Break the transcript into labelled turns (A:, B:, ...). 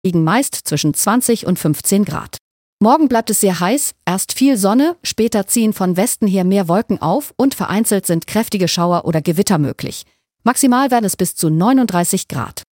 A: liegen meist zwischen 20 und 15 Grad. Morgen bleibt es sehr heiß, erst viel Sonne, später ziehen von Westen her mehr Wolken auf und vereinzelt sind kräftige Schauer oder Gewitter möglich. Maximal werden es bis zu 39 Grad.